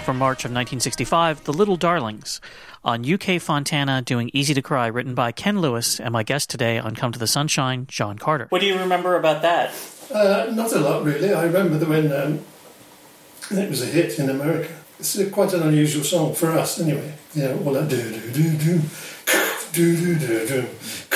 from March of 1965, The Little Darlings, on UK Fontana doing Easy to Cry, written by Ken Lewis, and my guest today on Come to the Sunshine, John Carter. What do you remember about that? Not a lot, really. I remember that when it was a hit in America. It's quite an unusual song for us, anyway. You know, all that do-do-do-do, do-do-do-do,